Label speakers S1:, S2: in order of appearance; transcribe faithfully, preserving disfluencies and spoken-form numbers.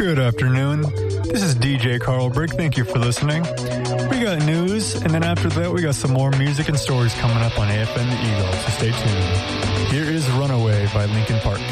S1: Good afternoon. This is D J Carl Brick. Thank you for listening. We got news, and then after that, we got some more music and stories coming up on A F M The Eagle, so stay tuned. Here is Runaway by Linkin Park.